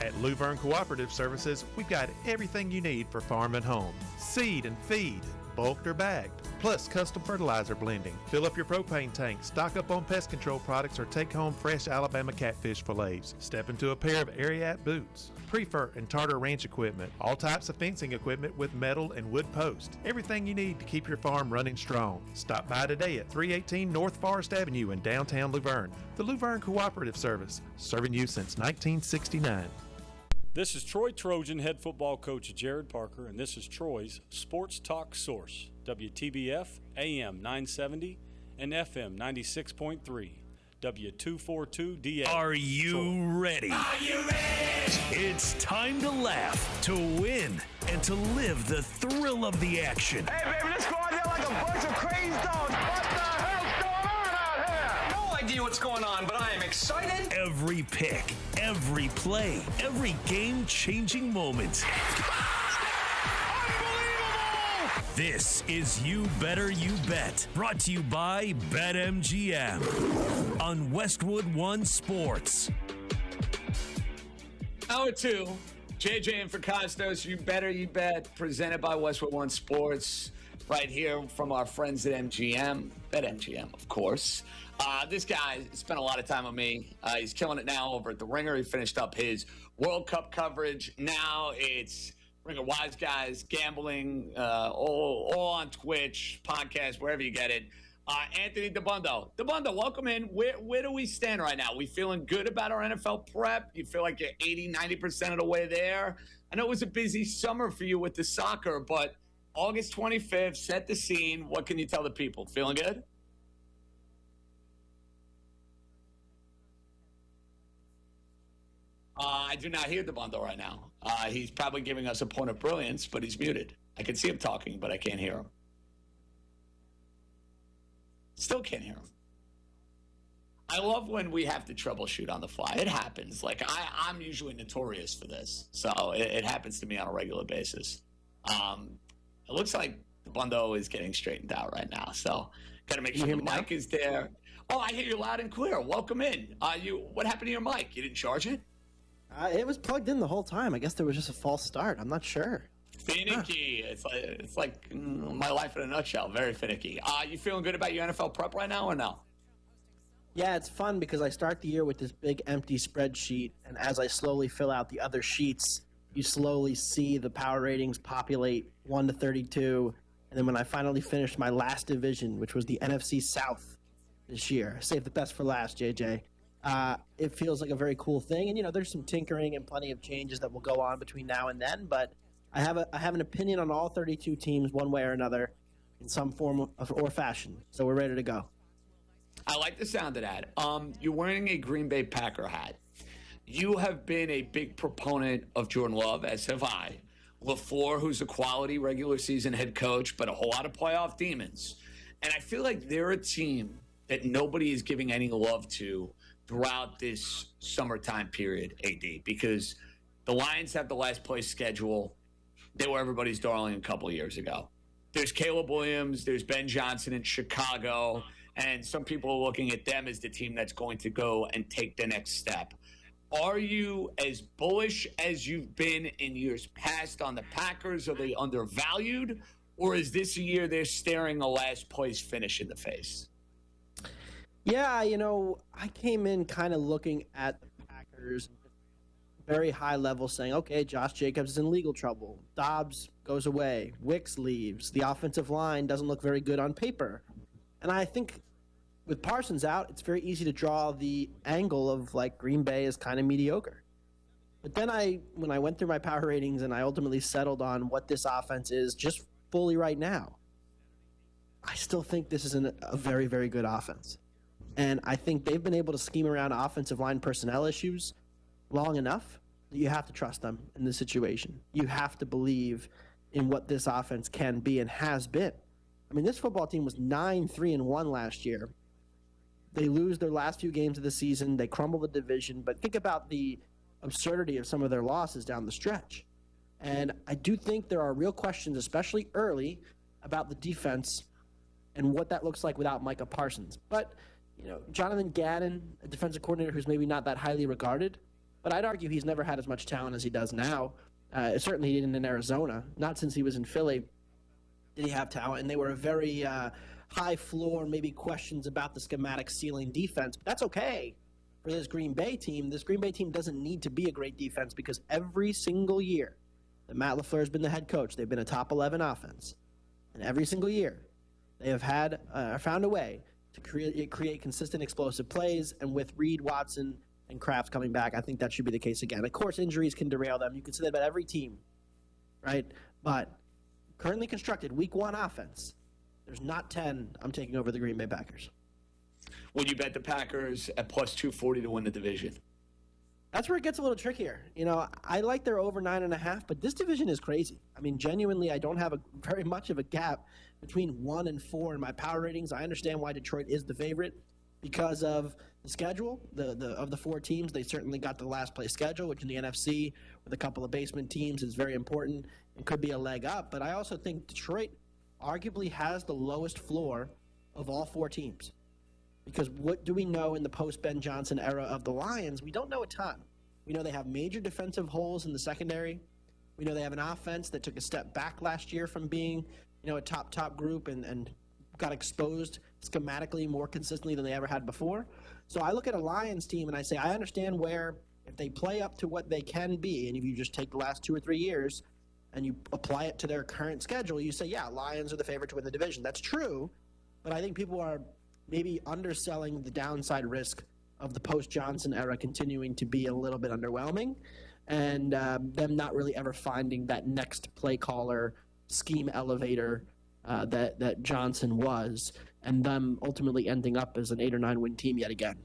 At Luverne Cooperative Services, we've got everything you need for farm and home. Seed and feed, bulked or bagged, plus custom fertilizer blending. Fill up your propane tank, stock up on pest control products, or take home fresh Alabama catfish fillets. Step into a pair of Ariat boots, Prefer and Tartar Ranch equipment, all types of fencing equipment with metal and wood posts. Everything you need to keep your farm running strong. Stop by today at 318 North Forest Avenue in downtown Luverne. The Luverne Cooperative Service, serving you since 1969. This is Troy Trojan head football coach Jared Parker, and this is Troy's Sports Talk Source, WTBF AM 970 and FM 96.3, W242DA. Are you ready? Are you ready? It's time to laugh, to win, and to live the thrill of the action. Hey, baby, let's go out there like a bunch of crazy dogs. What the hell's going on out here? No idea what's going on, but I am excited. Every pick, every play, every game-changing moment. Unbelievable! This is You Better You Bet, brought to you by BetMGM on Westwood One Sports. Hour 2, JJ and for Costos, You Better You Bet, presented by Westwood One Sports, right here from our friends at MGM, BetMGM, of course. This guy spent a lot of time with me. He's killing it now over at The Ringer. He finished up his World Cup coverage. Now it's Ringer Wise Guys, gambling, all on Twitch, podcast, wherever you get it. Anthony Dabbundo. Dabbundo, welcome in. Where do we stand right now? We feeling good about our NFL prep? You feel like you're 80, 90% of the way there? I know it was a busy summer for you with the soccer, but August 25th, set the scene. What can you tell the people? Feeling good? I do not hear Dabbundo right now. He's probably giving us a point of brilliance, but he's muted. I can see him talking, but I can't hear him. Still can't hear him. I love when we have to troubleshoot on the fly. It happens. Like, I'm usually notorious for this, so it happens to me on a regular basis. It looks like Dabbundo is getting straightened out right now, so got to make sure the mic is there. Oh, I hear you loud and clear. Welcome in. What happened to your mic? You didn't charge it? It was plugged in the whole time. I guess there was just a false start. I'm not sure. Finicky. It's like my life in a nutshell. Very finicky. You feeling good about your NFL prep right now or no? Yeah, it's fun because I start the year with this big empty spreadsheet, and as I slowly fill out the other sheets, you slowly see the power ratings populate 1 to 32, and then when I finally finished my last division, which was the NFC South this year, save the best for last, JJ. It feels like a very cool thing, and there's some tinkering and plenty of changes that will go on between now and then. But I have an opinion on all 32 teams, one way or another, in some form or fashion. So we're ready to go. I like the sound of that. You're wearing a Green Bay Packer hat. You have been a big proponent of Jordan Love, as have I. LaFleur, who's a quality regular season head coach, but a whole lot of playoff demons. And I feel like they're a team that nobody is giving any love to throughout this summertime period, AD, because the Lions have the last place schedule. They were everybody's darling a couple of years ago. There's Caleb Williams, there's Ben Johnson in Chicago, and some people are looking at them as the team that's going to go and take the next step. Are you as bullish as you've been in years past on the Packers? Are they undervalued? Or is this a year they're staring a last place finish in the face? Yeah, I came in kind of looking at the Packers very high level saying, okay, Josh Jacobs is in legal trouble. Dobbs goes away. Wicks leaves. The offensive line doesn't look very good on paper. And I think with Parsons out, it's very easy to draw the angle of like Green Bay is kind of mediocre. But then when I went through my power ratings and I ultimately settled on what this offense is just fully right now, I still think this is a very, very good offense. And I think they've been able to scheme around offensive line personnel issues long enough that you have to trust them in this situation. You have to believe in what this offense can be and has been. I mean, this football team was 9-3-1 last year. They lose their last few games of the season. They crumble the division. But think about the absurdity of some of their losses down the stretch. And I do think there are real questions, especially early, about the defense and what that looks like without Micah Parsons. But Jonathan Gannon, a defensive coordinator who's maybe not that highly regarded, but I'd argue he's never had as much talent as he does now. Certainly he didn't in Arizona. Not since he was in Philly did he have talent, and they were a very high floor, maybe questions about the schematic ceiling defense. But that's okay for this Green Bay team. This Green Bay team doesn't need to be a great defense because every single year that Matt LaFleur has been the head coach, they've been a top 11 offense. And every single year they have had found a way to create consistent explosive plays, and with Reed, Watson, and Kraft coming back, I think that should be the case again. Of course, injuries can derail them. You can say that about every team, right? But currently constructed Week 1 offense, there's not 10 I'm taking over the Green Bay Packers. Would you bet the Packers at plus 240 to win the division? That's where it gets a little trickier. You know, I like their over 9.5, but this division is crazy. I mean, genuinely, I don't have very much of a gap between 1 and 4 in my power ratings. I understand why Detroit is the favorite because of the schedule. Of the 4 teams, they certainly got the last place schedule, which in the NFC with a couple of basement teams is very important and could be a leg up. But I also think Detroit arguably has the lowest floor of all 4 teams. Because what do we know in the post-Ben Johnson era of the Lions? We don't know a ton. We know they have major defensive holes in the secondary. We know they have an offense that took a step back last year from being, a top group and got exposed schematically more consistently than they ever had before. So I look at a Lions team and I say, I understand where if they play up to what they can be, and if you just take the last 2 or 3 years and you apply it to their current schedule, you say, yeah, Lions are the favorite to win the division. That's true, but I think people are maybe underselling the downside risk of the post-Johnson era continuing to be a little bit underwhelming, and them not really ever finding that next play caller, scheme elevator that Johnson was, and them ultimately ending up as an 8 or 9 win team yet again.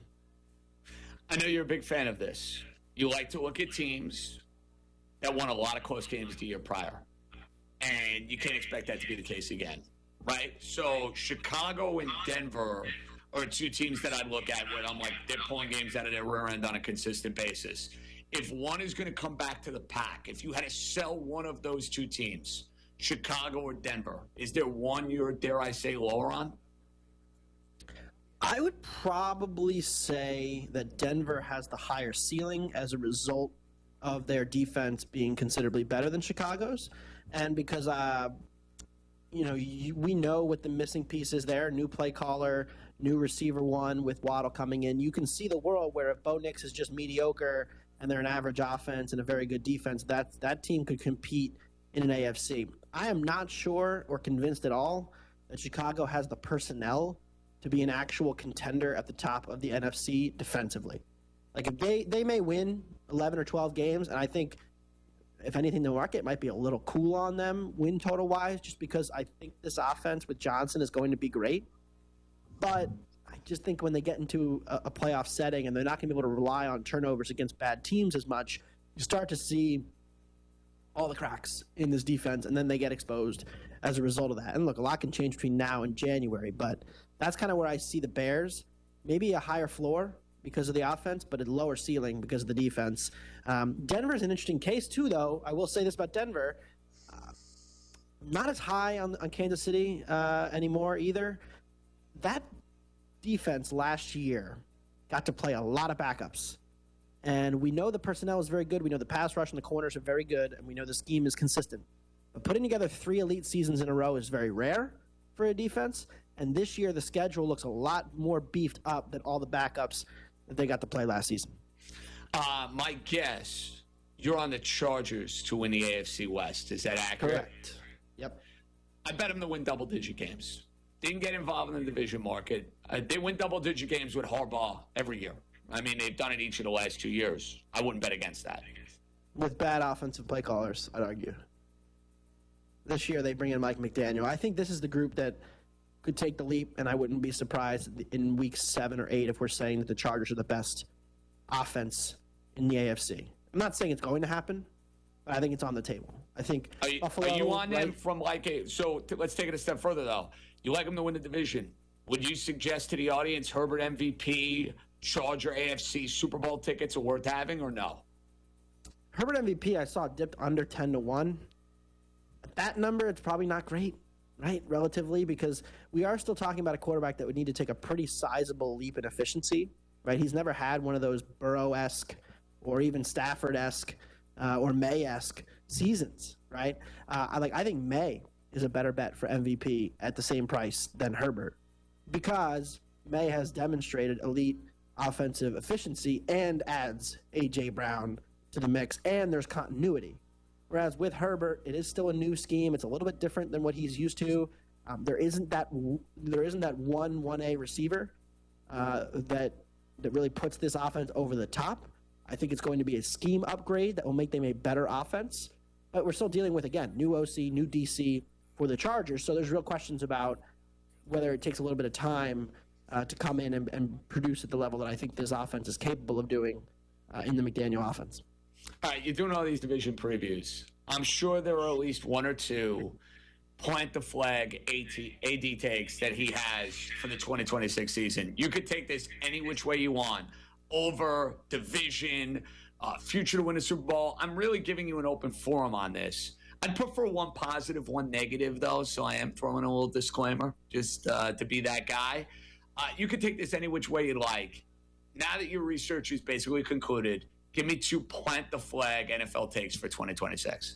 I know you're a big fan of this. You like to look at teams that won a lot of close games the year prior, and you can't expect that to be the case again. Right? So Chicago and Denver are 2 teams that I look at where I'm like, they're pulling games out of their rear end on a consistent basis. If one is going to come back to the pack, if you had to sell one of those 2 teams, Chicago or Denver, is there one you're, dare I say, lower on? I would probably say that Denver has the higher ceiling as a result of their defense being considerably better than Chicago's, and because we know what the missing piece is there. New play caller, new receiver one with Waddle coming in. You can see the world where if Bo Nix is just mediocre and they're an average offense and a very good defense, that team could compete in an AFC. I am not sure or convinced at all that Chicago has the personnel to be an actual contender at the top of the NFC defensively. Like, if they may win 11 or 12 games, and I think – if anything, the market might be a little cool on them win total-wise, just because I think this offense with Johnson is going to be great. But I just think when they get into a playoff setting and they're not going to be able to rely on turnovers against bad teams as much, you start to see all the cracks in this defense, and then they get exposed as a result of that. And look, a lot can change between now and January, but that's kind of where I see the Bears. Maybe a higher floor because of the offense, but a lower ceiling because of the defense. Denver's an interesting case, too, though. I will say this about Denver. Not as high on Kansas City anymore either. That defense last year got to play a lot of backups. And we know the personnel is very good. We know the pass rush and the corners are very good. And we know the scheme is consistent. But putting together 3 elite seasons in a row is very rare for a defense. And this year, the schedule looks a lot more beefed up than all the backups that they got to play last season. My guess, you're on the Chargers to win the AFC West. Is that accurate? Correct. Yep. I bet them to win double-digit games. Didn't get involved in the division market. They win double-digit games with Harbaugh every year. I mean, they've done it each of the last 2 years. I wouldn't bet against that. With bad offensive play callers, I'd argue. This year, they bring in Mike McDaniel. I think this is the group that could take the leap, and I wouldn't be surprised in week 7 or 8 if we're saying that the Chargers are the best offense in the AFC. I'm not saying it's going to happen, but I think it's on the table. I think Buffalo. Are you on them from let's take it a step further, though. You like them to win the division. Would you suggest to the audience Herbert MVP, Charger AFC Super Bowl tickets are worth having, or no? Herbert MVP I saw dipped under 10-1. At that number, it's probably not great. Right, relatively, because we are still talking about a quarterback that would need to take a pretty sizable leap in efficiency. Right, he's never had one of those Burrow-esque or even Stafford-esque or May-esque seasons, right? I think May is a better bet for MVP at the same price than Herbert because May has demonstrated elite offensive efficiency and adds A.J. Brown to the mix, and there's continuity. Whereas with Herbert, it is still a new scheme. It's a little bit different than what he's used to. There isn't that 1A receiver that really puts this offense over the top. I think it's going to be a scheme upgrade that will make them a better offense. But we're still dealing with, again, new OC, new DC for the Chargers. So there's real questions about whether it takes a little bit of time to come in and produce at the level that I think this offense is capable of doing in the McDaniel offense. All right, you're doing all these division previews. I'm sure there are at least one or two plant the flag AD takes that he has for the 2026 season. You could take this any which way you want. Over, division, future to win a Super Bowl. I'm really giving you an open forum on this. I'd prefer one positive, one negative, though, so I am throwing a little disclaimer just to be that guy. You could take this any which way you like. Now that your research is basically concluded, give me 2 plant the flag NFL takes for 2026.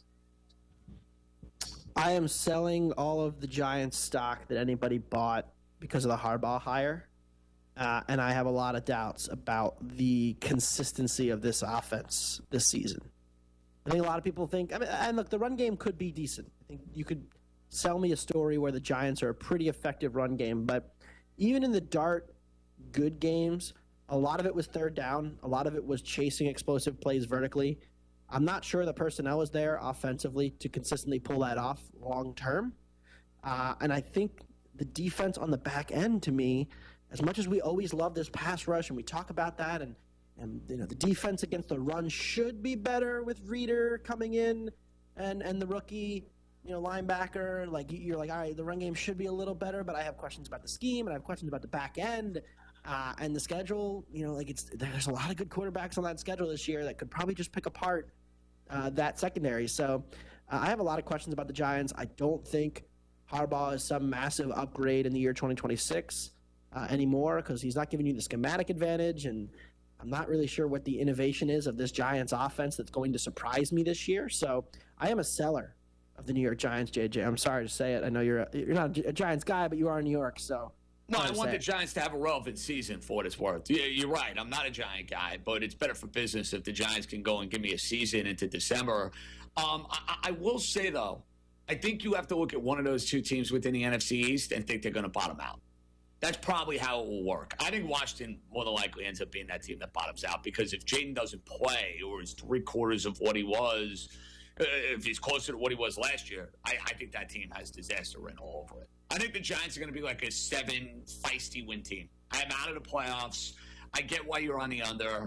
I am selling all of the Giants stock that anybody bought because of the Harbaugh hire. And I have a lot of doubts about the consistency of this offense this season. I think a lot of people think, and look, the run game could be decent. I think you could sell me a story where the Giants are a pretty effective run game, but even in the dart good games, a lot of it was third down. A lot of it was chasing explosive plays vertically. I'm not sure the personnel is there offensively to consistently pull that off long term. And I think the defense on the back end, to me, as much as we always love this pass rush and we talk about that, and you know, the defense against the run should be better with Reeder coming in and the rookie, you know, linebacker. Like you're like, all right, the run game should be a little better, but I have questions about the scheme and I have questions about the back end and the schedule. You know, like there's a lot of good quarterbacks on that schedule this year that could probably just pick apart that secondary. So I have a lot of questions about the Giants. I don't think Harbaugh is some massive upgrade in the year 2026 anymore because he's not giving you the schematic advantage, and I'm not really sure what the innovation is of this Giants offense that's going to surprise me this year. So I am a seller of the New York Giants, JJ. I'm sorry to say it. I know you're not a Giants guy, but you are in New York, so. No, I want the Giants to have a relevant season for what it's worth. Yeah, you're right. I'm not a Giant guy, but it's better for business if the Giants can go and give me a season into December. I will say, though, I think you have to look at one of those two teams within the NFC East and think they're going to bottom out. That's probably how it will work. I think Washington more than likely ends up being that team that bottoms out because if Jaden doesn't play or is 3/4 of what he was, if he's closer to what he was last year, I think that team has disaster written all over it. I think the Giants are going to be like a 7 feisty win team. I'm out of the playoffs. I get why you're on the under,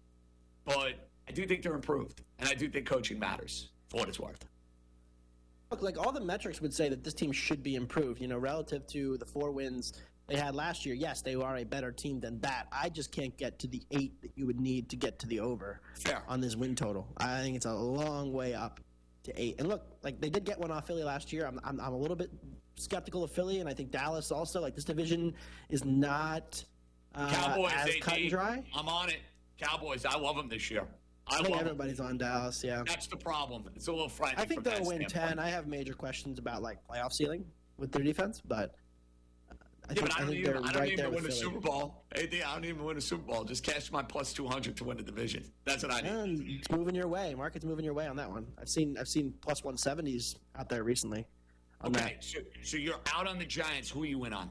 but I do think they're improved, and I do think coaching matters for what it's worth. Look, like all the metrics would say that this team should be improved, you know, relative to the 4 wins they had last year. Yes, they are a better team than that. I just can't get to the 8 that you would need to get to the over on this win total. I think it's a long way up to 8. And look, like they did get one off Philly last year. I'm a little bit skeptical of Philly, and I think Dallas also. Like this division is not Cowboys, as AD, cut and dry. I'm on it. Cowboys, I love them this year. I think everybody's on Dallas, yeah. That's the problem. It's a little frightening. I think they'll win 10. I have major questions about like playoff ceiling with their defense, but I think they're right there with Philly. Super Bowl. AD, I don't even win a Super Bowl. Just cash my plus 200 to win the division. That's what I need. And it's moving your way. Market's moving your way on that one. I've seen plus 170s out there recently. Okay, so you're out on the Giants. Who are you in on?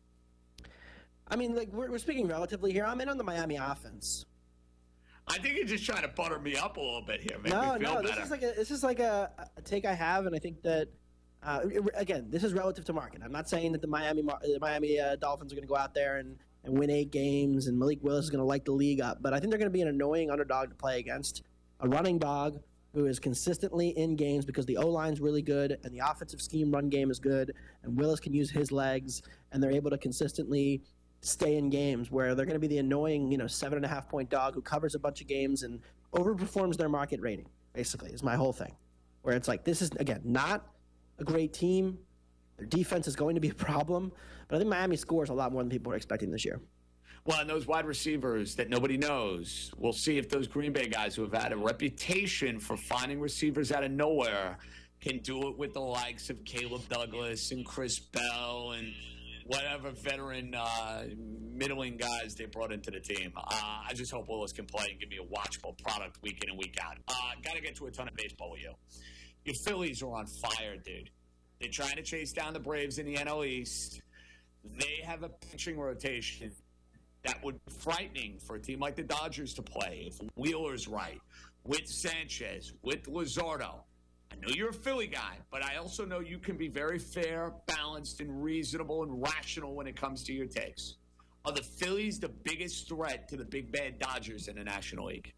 I mean, like we're speaking relatively here. I'm in on the Miami offense. I think you're just trying to butter me up a little bit here. No, this is like a take I have, and I think that again, this is relative to market. I'm not saying that the Miami Dolphins are going to go out there and win 8 games, and Malik Willis is going to light the league up. But I think they're going to be an annoying underdog to play against, a running dog who is consistently in games because the O-line's really good and the offensive scheme run game is good, and Willis can use his legs, and they're able to consistently stay in games where they're going to be the annoying, 7.5-point dog who covers a bunch of games and overperforms their market rating, basically, is my whole thing. Where it's like, this is, again, not a great team. Their defense is going to be a problem, but I think Miami scores a lot more than people are expecting this year. Well, and those wide receivers that nobody knows, we'll see if those Green Bay guys who have had a reputation for finding receivers out of nowhere can do it with the likes of Caleb Douglas and Chris Bell and whatever veteran middling guys they brought into the team. I just hope Willis can play and give me a watchable product week in and week out. Got to get to a ton of baseball with you. Your Phillies are on fire, dude. They're trying to chase down the Braves in the NL East. They have a pitching rotation that would be frightening for a team like the Dodgers to play if Wheeler's right, with Sanchez, with Luzardo. I know you're a Philly guy, but I also know you can be very fair, balanced, and reasonable and rational when it comes to your takes. Are the Phillies the biggest threat to the big bad Dodgers in the National League?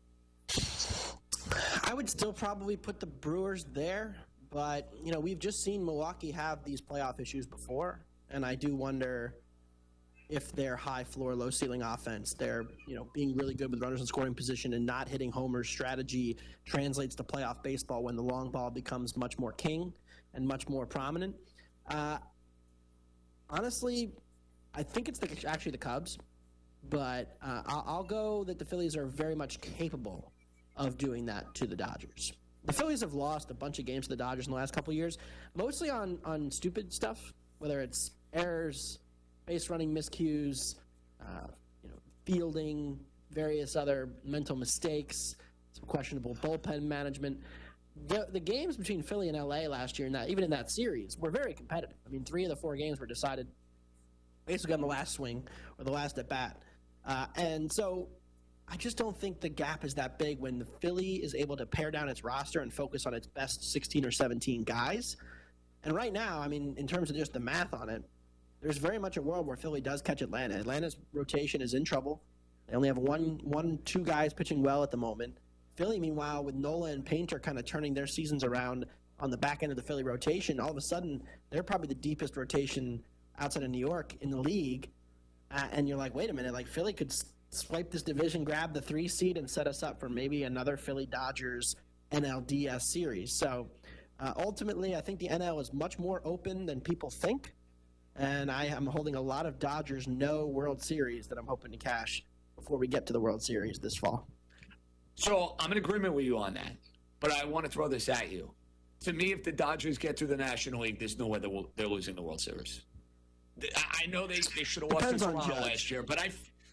I would still probably put the Brewers there, but, we've just seen Milwaukee have these playoff issues before, and I do wonder if their high floor, low ceiling offense, their being really good with runners in scoring position and not hitting homers strategy translates to playoff baseball when the long ball becomes much more king and much more prominent. Honestly, I think it's actually the Cubs, but I'll go that the Phillies are very much capable of doing that to the Dodgers. The Phillies have lost a bunch of games to the Dodgers in the last couple of years, mostly on stupid stuff, whether it's errors, base running miscues, fielding, various other mental mistakes, some questionable bullpen management. The games between Philly and LA last year, even in that series, were very competitive. I mean, 3 of the 4 games were decided basically on the last swing or the last at bat. And so I just don't think the gap is that big when the Philly is able to pare down its roster and focus on its best 16 or 17 guys. And right now, I mean, in terms of just the math on it, there's very much a world where Philly does catch Atlanta. Atlanta's rotation is in trouble. They only have two guys pitching well at the moment. Philly, meanwhile, with Nola and Painter kind of turning their seasons around on the back end of the Philly rotation, all of a sudden they're probably the deepest rotation outside of New York in the league. And you're like, wait a minute, like Philly could swipe this division, grab the 3 seed, and set us up for maybe another Philly Dodgers NLDS series. So ultimately, I think the NL is much more open than people think. And I am holding a lot of Dodgers no World Series that I'm hoping to cash before we get to the World Series this fall. So I'm in agreement with you on that, but I want to throw this at you. To me, if the Dodgers get through the National League, there's no way they're losing the World Series. I know they should have lost to Toronto last year, but I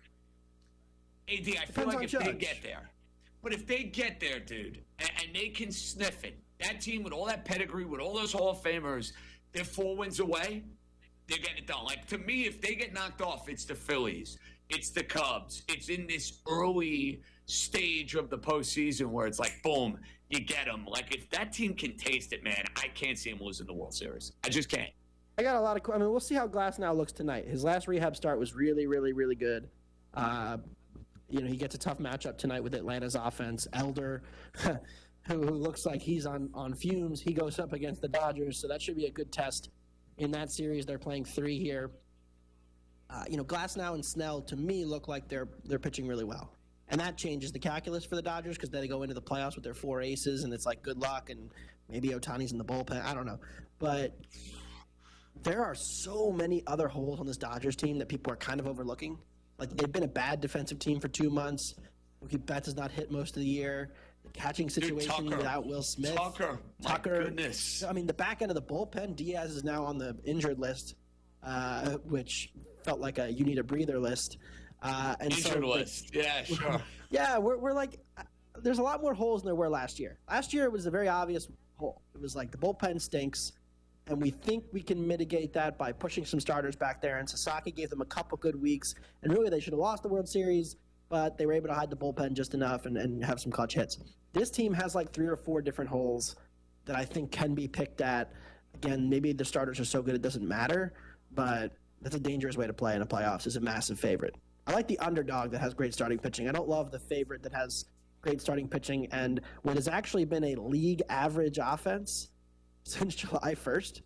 feel like if they get there. But if they get there, dude, and they can sniff it, that team with all that pedigree, with all those Hall of Famers, they're 4 wins away. They're getting it done. Like, to me, if they get knocked off, it's the Phillies. It's the Cubs. It's in this early stage of the postseason where it's like, boom, you get them. Like, if that team can taste it, man, I can't see them losing the World Series. I just can't. I got a lot of – I mean, we'll see how Glasnow looks tonight. His last rehab start was really, really, really good. He gets a tough matchup tonight with Atlanta's offense. Elder, who looks like he's on fumes, he goes up against the Dodgers, so that should be a good test. In that series, they're playing 3 here. Glasnow and Snell, to me, look like they're pitching really well. And that changes the calculus for the Dodgers because then they go into the playoffs with their 4 aces, and it's like good luck, and maybe Ohtani's in the bullpen. I don't know. But there are so many other holes on this Dodgers team that people are kind of overlooking. Like, they've been a bad defensive team for 2 months. Mookie Betts has not hit most of the year. The catching situation without Will Smith. Tucker. My goodness. I mean, the back end of the bullpen, Diaz is now on the injured list, which felt like a you need a breather list. Injured list. Yeah, sure. Yeah, we're like, there's a lot more holes than there were last year. Last year, it was a very obvious hole. It was like the bullpen stinks, and we think we can mitigate that by pushing some starters back there. And Sasaki gave them a couple good weeks, and really they should have lost the World Series, but they were able to hide the bullpen just enough and have some clutch hits. This team has like 3 or 4 different holes that I think can be picked at. Again, maybe the starters are so good it doesn't matter, but that's a dangerous way to play in the playoffs. Is a massive favorite. I like the underdog that has great starting pitching. I don't love the favorite that has great starting pitching and what has actually been a league average offense since July 1st.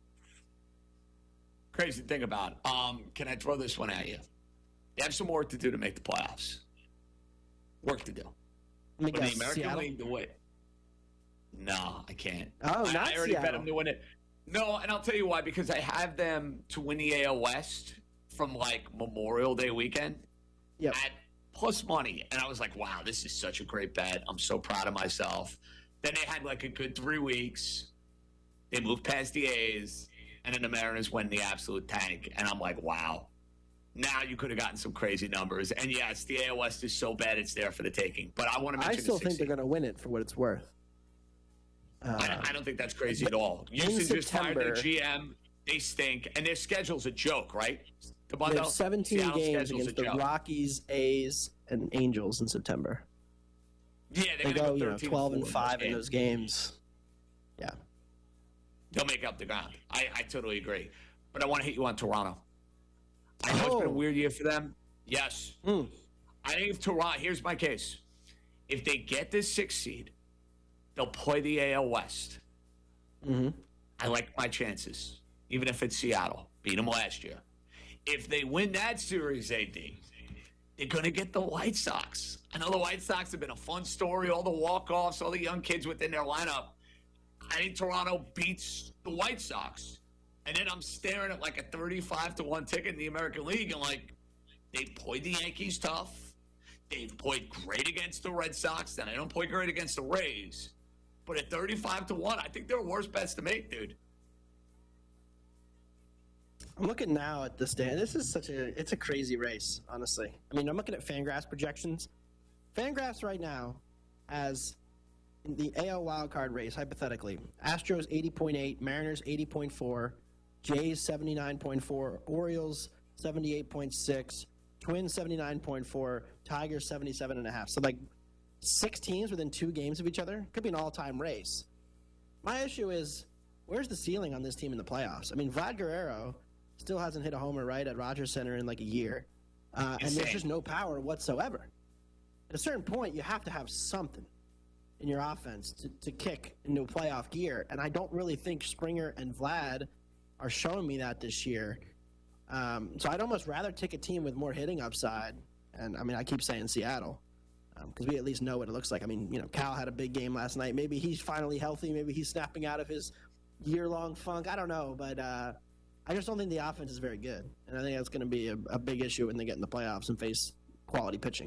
Crazy thing about it. Can I throw this one at you? You have some work to do to make the playoffs. Work to do. But the American Seattle? League to win. No, I can't. Oh, not I already Seattle. bet them to win it. No, and I'll tell you why. Because I have them to win the AL West from like Memorial Day weekend Yep. at plus money. And I was like, wow, this is such a great bet. I'm so proud of myself. Then they had like a good 3 weeks. They moved past the A's, and then the Mariners went in the absolute tank. And I'm like, wow. Now you could have gotten some crazy numbers. And yes, the AL West is so bad it's there for the taking. But I want to mention I still think they're going to win it for what it's worth. I don't think that's crazy at all. Houston just fired their GM. They stink. And their schedule's a joke, right? They have 17 games against the Rockies, A's, and Angels in September. Yeah, they go 12-5 in those games. Yeah. They'll make up the ground. I totally agree. But I want to hit you on Toronto. I know it's been a weird year for them. Yes. I think if Toronto, here's my case. If they get this 6th seed, they'll play the AL West. I like my chances, even if it's Seattle. Beat them last year. If they win that series, AD, they're going to get the White Sox. I know the White Sox have been a fun story, all the walk-offs, all the young kids within their lineup. I think Toronto beats the White Sox. And then I'm staring at like a 35-1 ticket in the American League, and like, they've played the Yankees tough. They've played great against the Red Sox, and they don't play great against the Rays. But at 35-1, I think they're worse bets to make, dude. I'm looking now at this stand. This is it's a crazy race, honestly. I mean, I'm looking at Fangraphs projections. Fangraphs right now has the AL wildcard race, hypothetically. Astros 80.8, Mariners 80.4, Jays 79.4, Orioles 78.6, Twins 79.4, Tigers 77.5. So like 6 teams within 2 games of each other. Could be an all-time race. My issue is, where's the ceiling on this team in the playoffs? I mean, Vlad Guerrero still hasn't hit a homer right at Rogers Center in like a year. And there's just no power whatsoever. At a certain point, you have to have something in your offense to kick into a playoff gear. And I don't really think Springer and Vlad are showing me that this year. So I'd almost rather take a team with more hitting upside. And, I mean, I keep saying Seattle because we at least know what it looks like. I mean, you know, Cal had a big game last night. Maybe he's finally healthy. Maybe he's snapping out of his year-long funk. I don't know. But I just don't think the offense is very good. And I think that's going to be a big issue when they get in the playoffs and face quality pitching.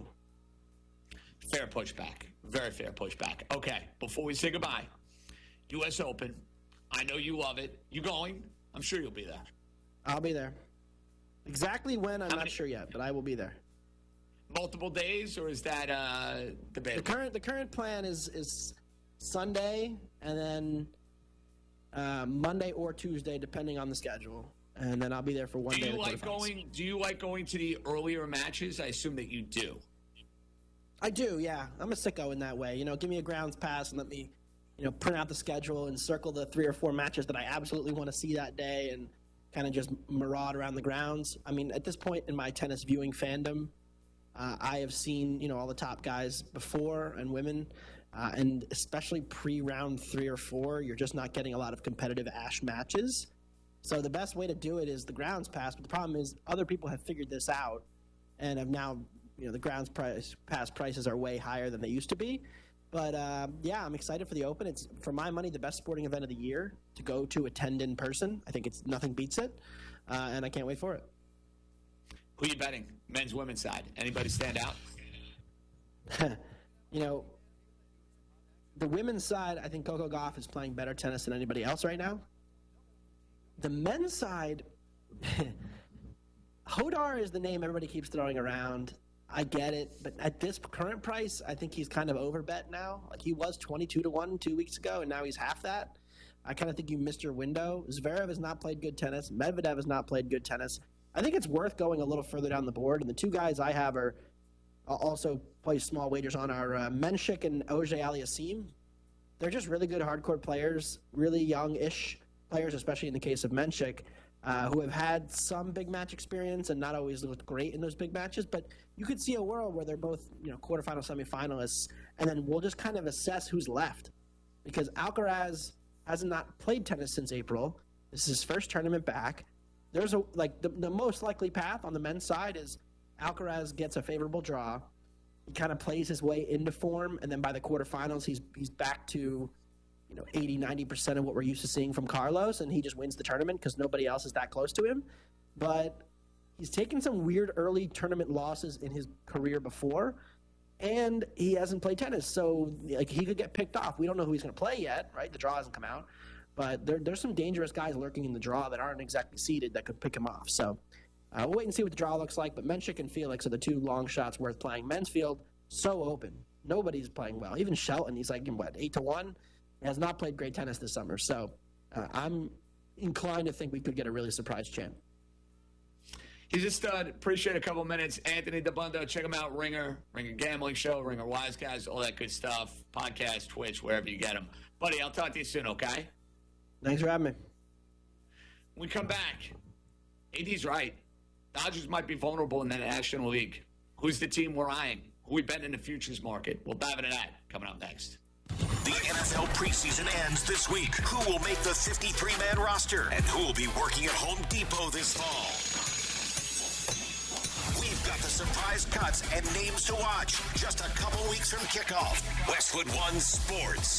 Fair pushback. Very fair pushback. Okay, before we say goodbye, U.S. Open. I know you love it. You going? I'm sure you'll be there. I'll be there. Exactly when, I'm not sure yet, but I will be there. Multiple days, or is that debatable? The current plan is Sunday and then Monday or Tuesday, depending on the schedule. And then I'll be there for one day. Do you like going to the earlier matches? I assume that you do. I do, yeah. I'm a sicko in that way. You know, give me a grounds pass and let me, you know, print out the schedule and circle the 3 or 4 matches that I absolutely want to see that day and kind of just maraud around the grounds. I mean, at this point in my tennis viewing fandom, I have seen, you know, all the top guys before and women, and especially pre-round 3 or 4, you're just not getting a lot of competitive ash matches. So the best way to do it is the grounds pass, but the problem is other people have figured this out and have now, you know, the grounds pass prices are way higher than they used to be. But, yeah, I'm excited for the Open. It's, for my money, the best sporting event of the year to go to attend in person. I think nothing beats it, and I can't wait for it. Who are you betting? Men's, women's side. Anybody stand out? You know, the women's side, I think Coco Gauff is playing better tennis than anybody else right now. The men's side, Hodar is the name everybody keeps throwing around. I get it, but at this current price, I think he's kind of overbet now. Like, he was 22-1 2 weeks ago, and now he's half that. I kind of think you missed your window. Zverev has not played good tennis. Medvedev has not played good tennis. I think it's worth going a little further down the board, and the 2 guys I have are also play small wagers on are Menchik and Auger Aliassime. They're just really good hardcourt players, really young-ish players, especially in the case of Menchik, who have had some big match experience and not always looked great in those big matches. But you could see a world where they're both, you know, quarterfinal, semifinalists, and then we'll just kind of assess who's left. Because Alcaraz has not played tennis since April. This is his first tournament back. There's the most likely path on the men's side is Alcaraz gets a favorable draw. He kind of plays his way into form, and then by the quarterfinals, he's back to, you know, 80-90% of what we're used to seeing from Carlos, and he just wins the tournament because nobody else is that close to him. But he's taken some weird early tournament losses in his career before, and he hasn't played tennis. So, like, he could get picked off. We don't know who he's going to play yet, right? The draw hasn't come out. But there's some dangerous guys lurking in the draw that aren't exactly seeded that could pick him off. So we'll wait and see what the draw looks like. But Menchik and Felix are the two long shots worth playing. Men's field, so open. Nobody's playing well. Even Shelton, he's like, 8-1? He has not played great tennis this summer. So I'm inclined to think we could get a really surprise champ. He's a stud. Appreciate a couple minutes. Anthony Dabbundo, check him out. Ringer Gambling Show, Ringer Wise Guys, all that good stuff. Podcast, Twitch, wherever you get them. Buddy, I'll talk to you soon, okay? Thanks for having me. When we come back, AD's right. Dodgers might be vulnerable in the National League. Who's the team we're eyeing? Who we bet in the futures market? We'll dive into that coming up next. The NFL preseason ends this week. Who will make the 53-man roster? And who will be working at Home Depot this fall? We've got the surprise cuts and names to watch. Just a couple weeks from kickoff. Westwood One Sports.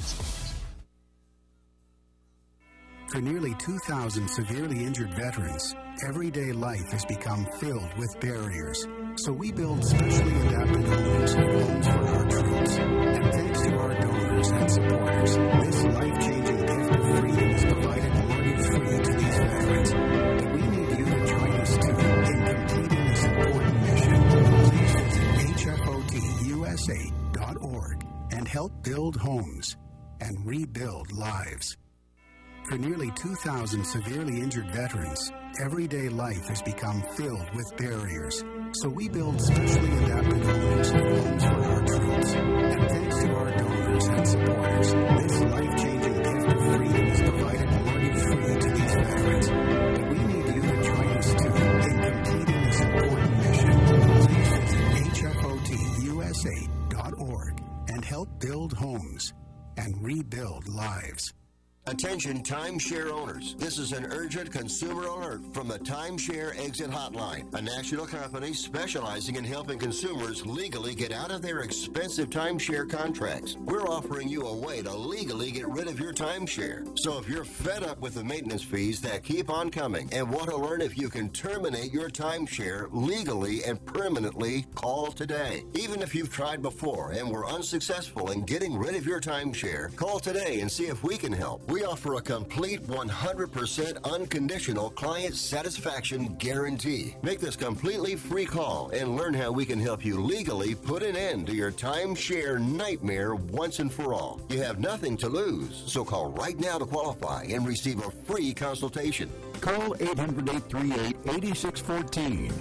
For nearly 2,000 severely injured veterans, everyday life has become filled with barriers. So we build specially adapted homes for our troops. And thanks to our donors and supporters, this life-changing gift of freedom is provided mortgage-free to these veterans. But we need you to join us too in completing this important mission. Please visit hfotusa.org and help build homes and rebuild lives. For nearly 2,000 severely injured veterans, everyday life has become filled with barriers. So we build specially adapted homes for our troops. And thanks to our donors and supporters, this life-changing gift of freedom is provided mortgage-free to these veterans. But we need you to join us too in completing this important mission. Please visit hfotusa.org and help build homes and rebuild lives. Attention timeshare owners. This is an urgent consumer alert from the Timeshare Exit Hotline, a national company specializing in helping consumers legally get out of their expensive timeshare contracts. We're offering you a way to legally get rid of your timeshare. So if you're fed up with the maintenance fees that keep on coming and want to learn if you can terminate your timeshare legally and permanently, call today. Even if you've tried before and were unsuccessful in getting rid of your timeshare, call today and see if we can help. We offer a complete 100% unconditional client satisfaction guarantee. Make this completely free call and learn how we can help you legally put an end to your timeshare nightmare once and for all. You have nothing to lose, so call right now to qualify and receive a free consultation. Call 800-838-8614.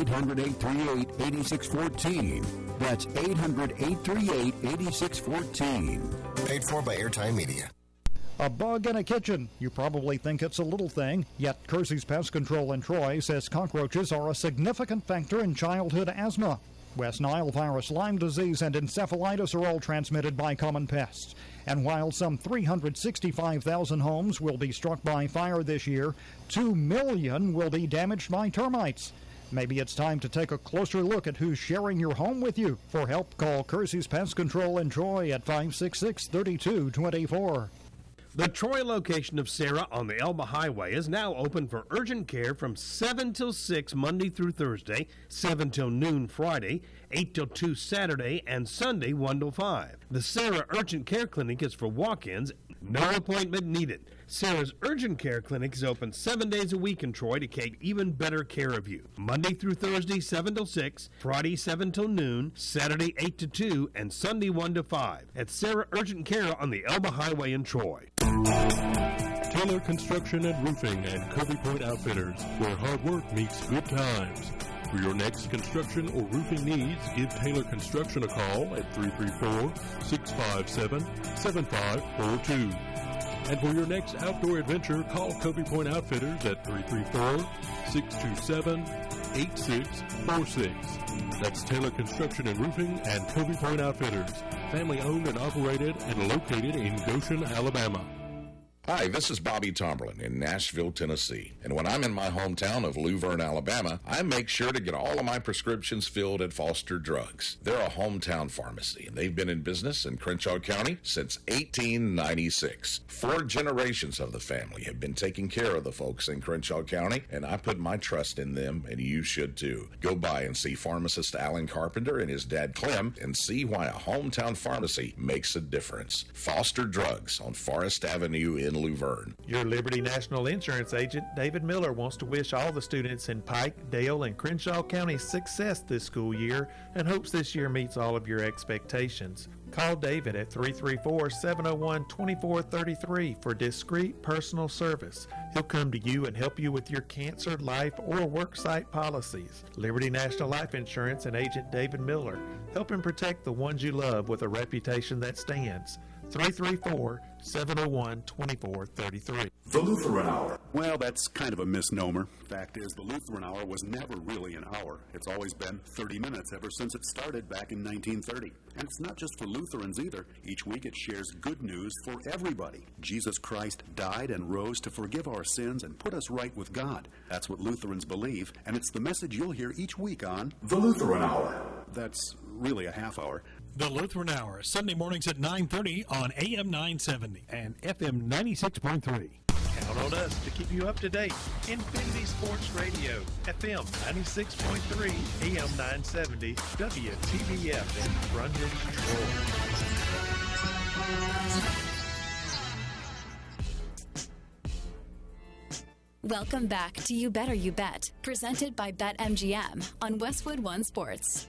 800-838-8614. That's 800-838-8614. Paid for by Airtime Media. A bug in a kitchen. You probably think it's a little thing, yet Kersey's Pest Control in Troy says cockroaches are a significant factor in childhood asthma. West Nile virus, Lyme disease, and encephalitis are all transmitted by common pests. And while some 365,000 homes will be struck by fire this year, 2 million will be damaged by termites. Maybe it's time to take a closer look at who's sharing your home with you. For help, call Kersey's Pest Control in Troy at 566-3224. The Troy location of Sarah on the Elba Highway is now open for urgent care from 7 till 6 Monday through Thursday, 7 till noon Friday, 8 till 2 Saturday, and Sunday 1 till 5. The Sarah Urgent Care Clinic is for walk-ins, no appointment needed. Sarah's Urgent Care Clinic is open 7 days a week in Troy to take even better care of you. Monday through Thursday, 7 till 6, Friday, 7 till noon, Saturday, 8 to 2, and Sunday, 1 to 5. At Sarah Urgent Care on the Elba Highway in Troy. Taylor Construction and Roofing and Kirby Point Outfitters, where hard work meets good times. For your next construction or roofing needs, give Taylor Construction a call at 334-657-7542. And for your next outdoor adventure, call Kobe Point Outfitters at 334-627-8646. That's Taylor Construction and Roofing and Kobe Point Outfitters, family owned and operated and located in Goshen, Alabama. Hi, this is Bobby Tomberlin in Nashville, Tennessee. And when I'm in my hometown of Luverne, Alabama, I make sure to get all of my prescriptions filled at Foster Drugs. They're a hometown pharmacy, and they've been in business in Crenshaw County since 1896. 4 generations of the family have been taking care of the folks in Crenshaw County, and I put my trust in them, and you should too. Go by and see pharmacist Alan Carpenter and his dad Clem and see why a hometown pharmacy makes a difference. Foster Drugs on Forest Avenue in Luverne. Your Liberty National Insurance agent, David Miller, wants to wish all the students in Pike, Dale, and Crenshaw counties success this school year and hopes this year meets all of your expectations. Call David at 334-701-2433 for discreet personal service. He'll come to you and help you with your cancer, life, or worksite policies. Liberty National Life Insurance and agent David Miller, helping protect the ones you love with a reputation that stands. 334-701-2433. The Lutheran Hour. Well, that's kind of a misnomer. Fact is, the Lutheran Hour was never really an hour. It's always been 30 minutes ever since it started back in 1930. And it's not just for Lutherans either. Each week it shares good news for everybody. Jesus Christ died and rose to forgive our sins and put us right with God. That's what Lutherans believe, and it's the message you'll hear each week on The Lutheran Hour. That's really a half hour. The Lutheran Hour, Sunday mornings at 9:30 on AM 970 and FM 96.3. Count on us to keep you up to date. Infinity Sports Radio, FM 96.3, AM 970, WTBF in Brundage, Troy. Welcome back to You Better You Bet, presented by BetMGM on Westwood One Sports.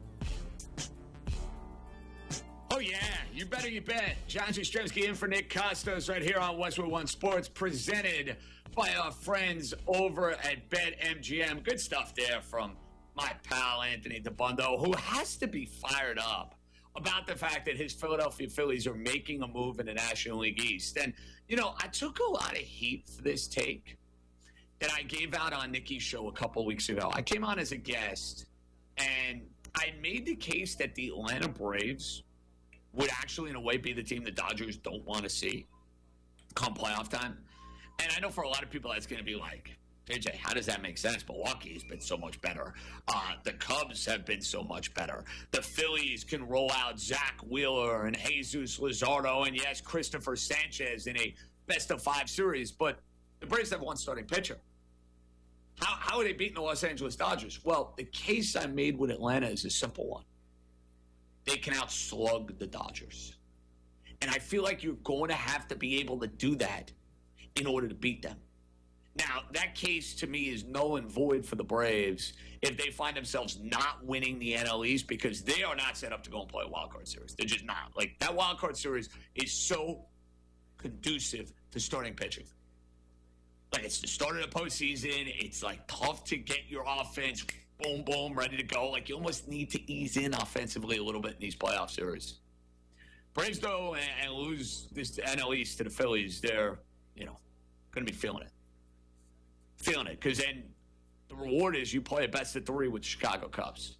Oh, yeah. You better you bet. John Jastrzemski in for Nick Costos right here on Westwood One Sports, presented by our friends over at BetMGM. Good stuff there from my pal Anthony DeBundo, who has to be fired up about the fact that his Philadelphia Phillies are making a move in the National League East. And, you know, I took a lot of heat for this take that I gave out on Nikki's show a couple weeks ago. I came on as a guest, and I made the case that the Atlanta Braves would actually, in a way, be the team the Dodgers don't want to see come playoff time. And I know for a lot of people that's going to be like, JJ, how does that make sense? Milwaukee's been so much better. The Cubs have been so much better. The Phillies can roll out Zach Wheeler and Jesus Luzardo and, yes, Christopher Sanchez in a best-of-5 series. But the Braves have one starting pitcher. How are they beating the Los Angeles Dodgers? Well, the case I made with Atlanta is a simple one. They can outslug the Dodgers. And I feel like you're going to have to be able to do that in order to beat them. Now, that case to me is null and void for the Braves if they find themselves not winning the NL East, because they are not set up to go and play a wild card series. They're just not. Like, that wild card series is so conducive to starting pitching. Like, it's the start of the postseason. It's, like, tough to get your offense boom, boom, ready to go. Like, you almost need to ease in offensively a little bit in these playoff series. Braves, though, and lose this NL East to the Phillies, they're, you know, going to be feeling it. Feeling it, because then the reward is you play a best-of-3 with the Chicago Cubs.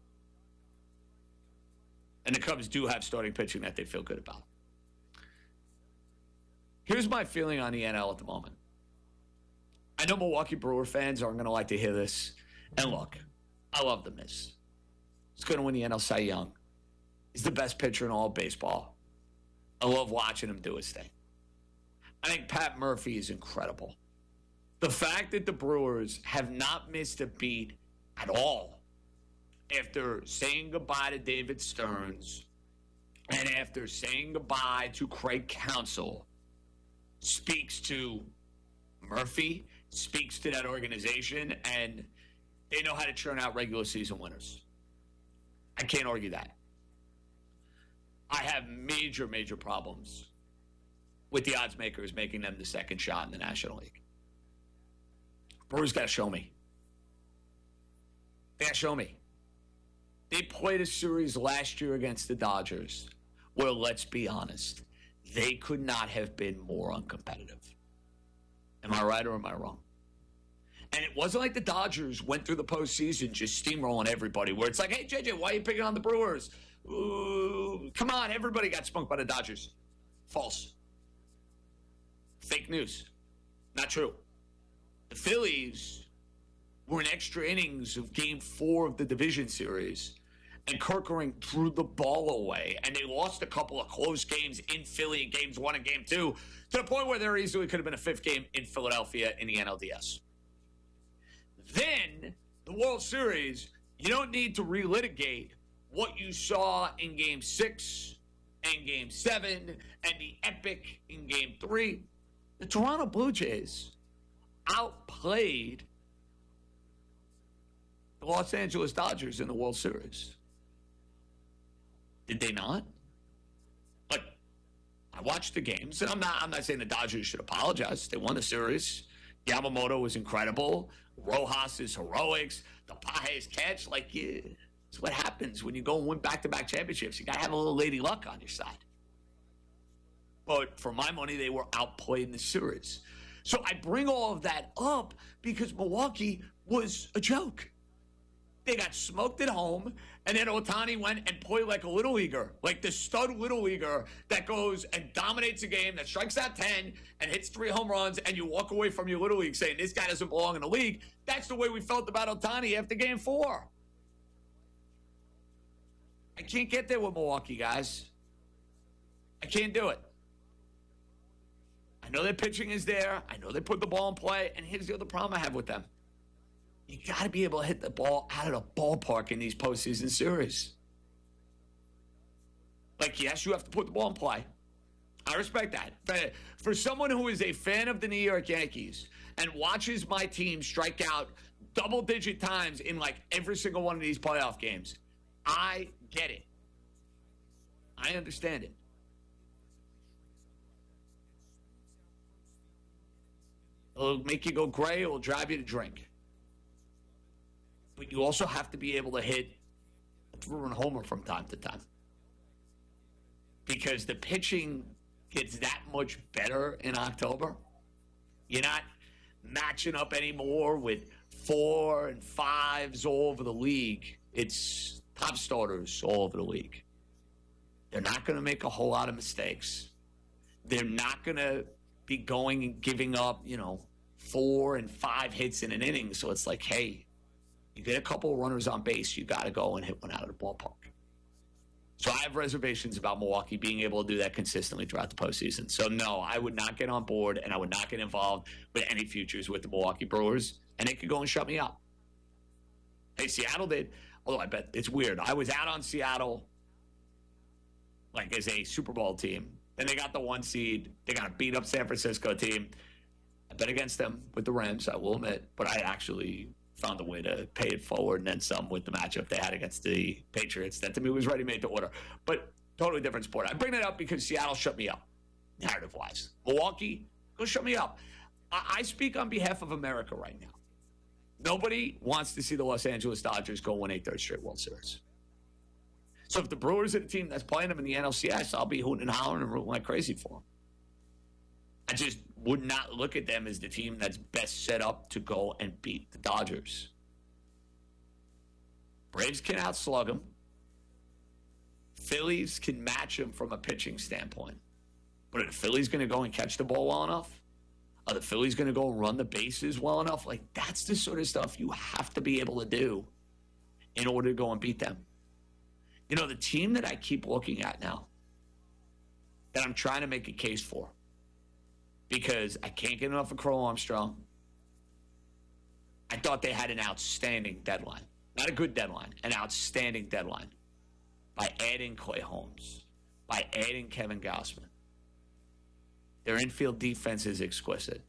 And the Cubs do have starting pitching that they feel good about. Here's my feeling on the NL at the moment. I know Milwaukee Brewer fans aren't going to like to hear this. And look, I love the Miz. He's going to win the NL Cy Young. He's the best pitcher in all of baseball. I love watching him do his thing. I think Pat Murphy is incredible. The fact that the Brewers have not missed a beat at all after saying goodbye to David Stearns and after saying goodbye to Craig Counsell speaks to Murphy, speaks to that organization, and they know how to churn out regular season winners. I can't argue that. I have major, major problems with the odds makers making them the second shot in the National League. Brewers got to show me. They got to show me. They played a series last year against the Dodgers where, let's be honest, they could not have been more uncompetitive. Am I right or am I wrong? And it wasn't like the Dodgers went through the postseason just steamrolling everybody, where it's like, hey, JJ, why are you picking on the Brewers? Ooh, come on, everybody got spunked by the Dodgers. False. Fake news. Not true. The Phillies were in extra innings of Game 4 of the division series, and Kerkering threw the ball away, and they lost a couple of close games in Philly in Games 1 and Game 2, to the point where there easily could have been a fifth game in Philadelphia in the NLDS. Then, the World Series, you don't need to relitigate what you saw in Game 6 and Game 7 and the epic in Game 3. The Toronto Blue Jays outplayed the Los Angeles Dodgers in the World Series. Did they not? But I watched the games, and I'm not saying the Dodgers should apologize. They won the series. Yamamoto was incredible. Rojas' heroics. The Page's catch. It's what happens when you go and win back-to-back championships. You got to have a little lady luck on your side. But for my money, they were outplayed in the series. So I bring all of that up because Milwaukee was a joke. They got smoked at home, and then Ohtani went and played like a little leaguer, like the stud little leaguer that goes and dominates a game, that strikes out 10 and hits 3 home runs, and you walk away from your little league saying, this guy doesn't belong in the league. That's the way we felt about Ohtani after Game 4. I can't get there with Milwaukee, guys. I can't do it. I know their pitching is there. I know they put the ball in play, and here's the other problem I have with them. You got to be able to hit the ball out of the ballpark in these postseason series. Yes, you have to put the ball in play. I respect that. But for someone who is a fan of the New York Yankees and watches my team strike out double-digit times in every single one of these playoff games, I get it. I understand it. It'll make you go gray. It will drive you to drink. But you also have to be able to hit a three-run homer from time to time. Because the pitching gets that much better in October. You're not matching up anymore with 4 and 5s all over the league. It's top starters all over the league. They're not going to make a whole lot of mistakes. They're not going to be going and giving up, 4 and 5 hits in an inning. So it's hey, you get a couple of runners on base, you got to go and hit one out of the ballpark. So I have reservations about Milwaukee being able to do that consistently throughout the postseason. So no, I would not get on board, and I would not get involved with any futures with the Milwaukee Brewers, and they could go and shut me up. Hey, Seattle did, although I bet it's weird. I was out on Seattle as a Super Bowl team. Then they got the 1 seed. They got a beat-up San Francisco team. I bet against them with the Rams, I will admit, but I actually found a way to pay it forward and then some with the matchup they had against the Patriots. That to me was ready-made to order. But totally different sport. I bring that up because Seattle shut me up, narrative-wise. Milwaukee, go shut me up. I speak on behalf of America right now. Nobody wants to see the Los Angeles Dodgers go win a 3rd straight World Series. So if the Brewers are the team that's playing them in the NLCS, I'll be hooting and hollering and rooting like crazy for them. I just would not look at them as the team that's best set up to go and beat the Dodgers. Braves can outslug them. Phillies can match them from a pitching standpoint. But are the Phillies going to go and catch the ball well enough? Are the Phillies going to go and run the bases well enough? That's the sort of stuff you have to be able to do in order to go and beat them. The team that I keep looking at now, that I'm trying to make a case for, because I can't get enough of Crow Armstrong. I thought they had an outstanding deadline. Not a good deadline, an outstanding deadline. By adding Clay Holmes, by adding Kevin Gausman. Their infield defense is exquisite.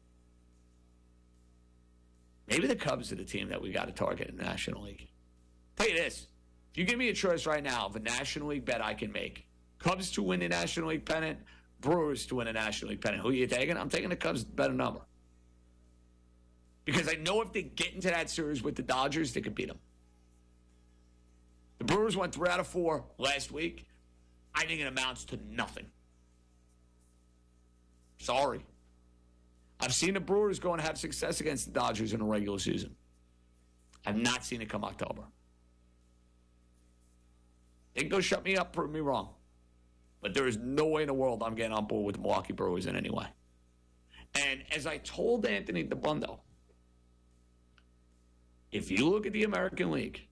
Maybe the Cubs are the team that we got to target in the National League. Tell you this, if you give me a choice right now of a National League bet I can make, Cubs to win the National League pennant, Brewers to win a National League pennant. Who are you taking? I'm taking the Cubs better number. Because I know if they get into that series with the Dodgers, they could beat them. The Brewers went 3 out of 4 last week. I think it amounts to nothing. Sorry. I've seen the Brewers go and have success against the Dodgers in the regular season. I've not seen it come October. They can go shut me up, prove me wrong. But there is no way in the world I'm getting on board with the Milwaukee Brewers in any way. And as I told Anthony DeBundo, if you look at the American League,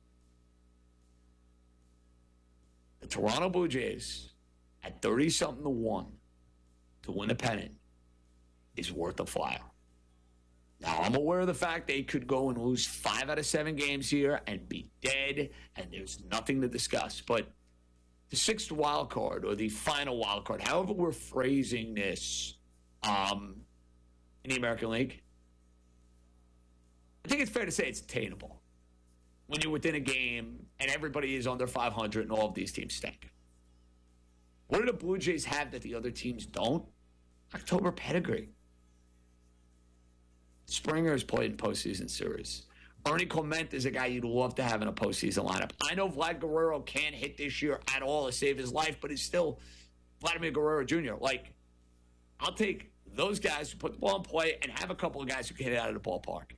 the Toronto Blue Jays at 30-something to 1 to win a pennant is worth a flyer. Now, I'm aware of the fact they could go and lose 5 out of 7 games here and be dead, and there's nothing to discuss. But the 6th wild card or the final wild card, however we're phrasing this in the American League, I think it's fair to say it's attainable when you're within a game and everybody is under 500 and all of these teams stink. What do the Blue Jays have that the other teams don't? October pedigree. Springer has played in postseason series. Ernie Clement is a guy you'd love to have in a postseason lineup. I know Vlad Guerrero can't hit this year at all to save his life, but he's still Vladimir Guerrero Jr. Like, I'll take those guys who put the ball in play and have a couple of guys who can hit it out of the ballpark.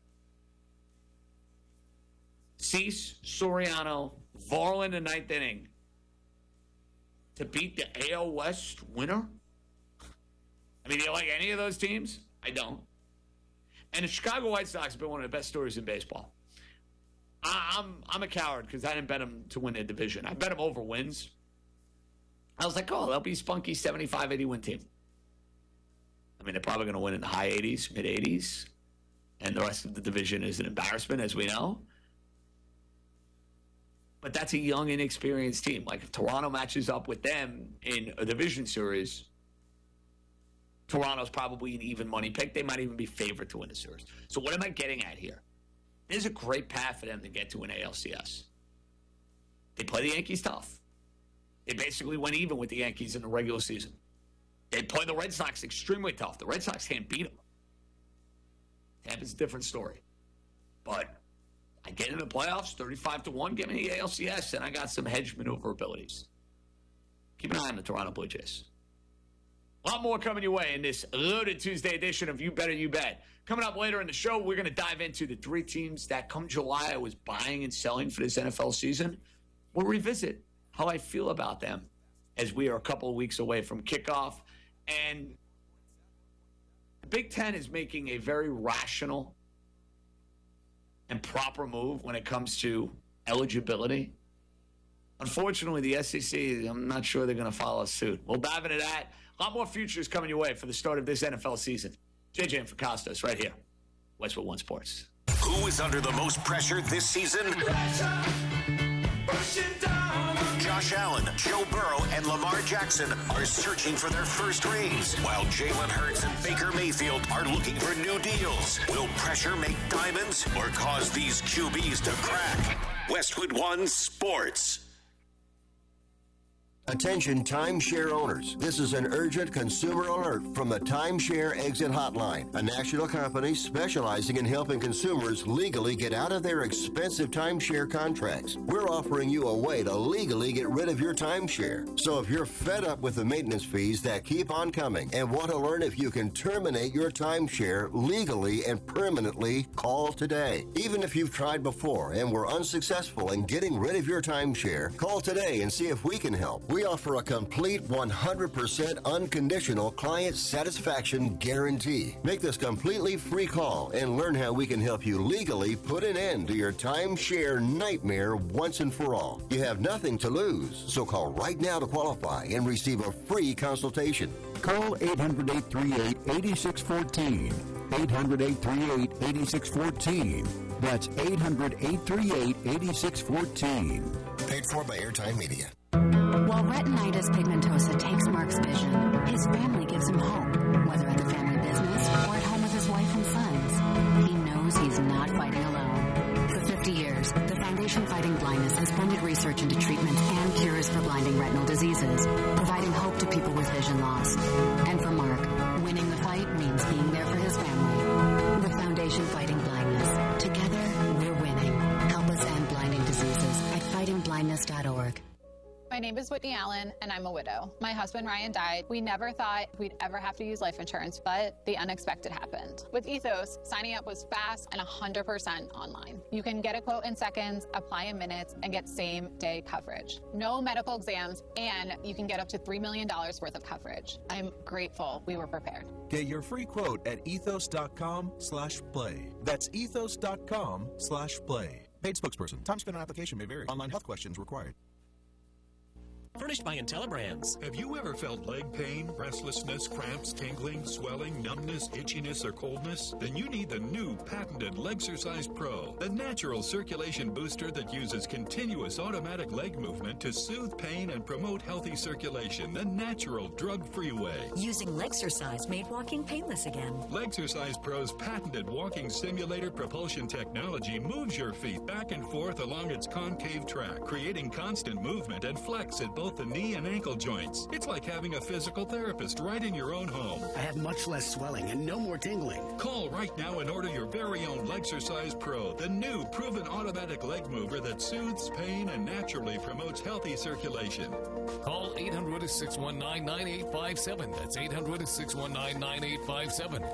Cease, Soriano, Varland in the 9th inning to beat the AL West winner? I mean, do you like any of those teams? I don't. And the Chicago White Sox have been one of the best stories in baseball. I'm a coward because I didn't bet them to win their division. I bet them over wins. I was like, oh, they'll be spunky 75, 80 win team. I mean, they're probably going to win in the high 80s, mid 80s. And the rest of the division is an embarrassment, as we know. But that's a young, inexperienced team. Like, if Toronto matches up with them in a division series, Toronto's probably an even money pick. They might even be favored to win the series. So what am I getting at here? There's a great path for them to get to an ALCS. They play the Yankees tough. They basically went even with the Yankees in the regular season. They play the Red Sox extremely tough. The Red Sox can't beat them. Tampa's a different story. But I get into the playoffs, 35-1, give me the ALCS, and I got some hedge maneuver abilities. Keep an eye on the Toronto Blue Jays. A lot more coming your way in this loaded Tuesday edition of You Better You Bet. Coming up later in the show, we're going to dive into the 3 teams that come July I was buying and selling for this NFL season. We'll revisit how I feel about them as we are a couple of weeks away from kickoff. And the Big Ten is making a very rational and proper move when it comes to eligibility. Unfortunately, the SEC, I'm not sure they're going to follow suit. We'll dive into that. A lot more futures coming your way for the start of this NFL season. JJ and Fracastos right here. Westwood One Sports. Who is under the most pressure this season? Josh Allen, Joe Burrow, and Lamar Jackson are searching for their first rings, while Jalen Hurts and Baker Mayfield are looking for new deals. Will pressure make diamonds or cause these QBs to crack? Westwood One Sports. Attention timeshare owners. This is an urgent consumer alert from the Timeshare Exit Hotline, a national company specializing in helping consumers legally get out of their expensive timeshare contracts. We're offering you a way to legally get rid of your timeshare. So if you're fed up with the maintenance fees that keep on coming and want to learn if you can terminate your timeshare legally and permanently, call today. Even if you've tried before and were unsuccessful in getting rid of your timeshare, call today and see if we can help. We offer a complete 100% unconditional client satisfaction guarantee. Make this completely free call and learn how we can help you legally put an end to your timeshare nightmare once and for all. You have nothing to lose, so call right now to qualify and receive a free consultation. Call 800-838-8614. 800-838-8614. That's 800-838-8614. Paid for by Airtime Media. While retinitis pigmentosa takes Mark's vision, his family gives him hope, whether at the family business or at home with his wife and sons. He knows he's not fighting alone. For 50 years, the Foundation Fighting Blindness has funded research into treatments and cures for blinding retinal diseases, providing hope to people with vision loss. And for Mark, winning the fight means being there for his family. The Foundation Fighting Blindness. Together, we're winning. Help us end blinding diseases at fightingblindness.org. My name is is Whitney Allen, and I'm a widow. My husband Ryan died. We never thought we'd ever have to use life insurance, but the unexpected happened. With Ethos, signing up was fast and 100% online. You can get a quote in seconds, apply in minutes, and get same-day coverage. No medical exams, and you can get up to $3 million worth of coverage. I'm grateful we were prepared. Get your free quote at ethos.com/play. That's ethos.com/play. Paid spokesperson. Time spent on application may vary. Online health questions required. Furnished by IntelliBrands. Have you ever felt leg pain, restlessness, cramps, tingling, swelling, numbness, itchiness, or coldness? Then you need the new patented Legsercise Pro, the natural circulation booster that uses continuous automatic leg movement to soothe pain and promote healthy circulation, the natural drug-free way. Using Legsercise made walking painless again. Legsercise Pro's patented walking simulator propulsion technology moves your feet back and forth along its concave track, creating constant movement and flex at both the knee and ankle joints. It's like having a physical therapist right in your own home. I have much less swelling and no more tingling. Call right now and order your very own Legsercise Pro, the new proven automatic leg mover that soothes pain and naturally promotes healthy circulation. Call 800-619-9857. That's 800-619-9857.